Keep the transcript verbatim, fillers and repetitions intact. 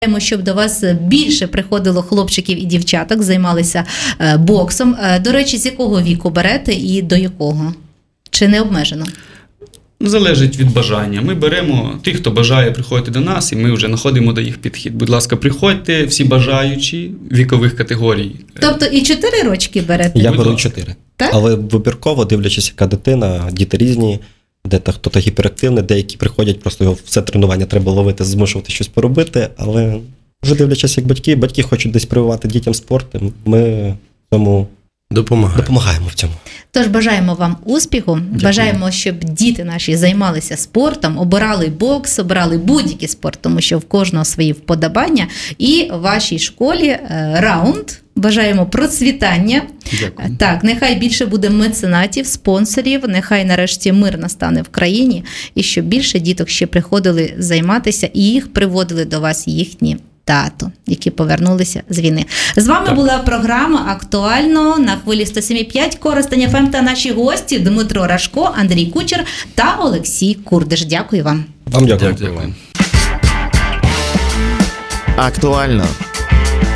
Щоб до вас більше приходило хлопчиків і дівчаток, займалися боксом. До речі, з якого віку берете і до якого? Чи не обмежено? Залежить від бажання. Ми беремо тих, хто бажає приходити до нас, і ми вже знаходимо до їх підхід. Будь ласка, приходьте, всі бажаючі вікових категорій. Тобто і чотири рочки берете? Я беру чотири. Але вибірково, дивлячись, яка дитина, діти різні, де та хто-то гіперактивний, деякі приходять, просто його все тренування треба ловити, змушувати щось поробити, але вже дивлячись, як батьки, батьки хочуть десь прививати дітям спорт, ми цьому допомагаємо, допомагаємо в цьому. Тож бажаємо вам успіху, Дякую. Бажаємо, щоб діти наші займалися спортом, обирали бокс, обирали будь-який спорт, тому що в кожного свої вподобання. І в вашій школі раунд. Бажаємо процвітання. Дякую. Так, нехай більше буде меценатів, спонсорів, нехай нарешті мир настане в країні, і щоб більше діток ще приходили займатися, і їх приводили до вас їхні тато, які повернулися з війни. З вами так. була програма «Актуально» на хвилі сто сім і п'ять Коростень еф ем та наші гості Дмитро Рашко, Андрій Кучер та Олексій Курдиш. Дякую вам. Вам дякую. Дякую. «Актуально»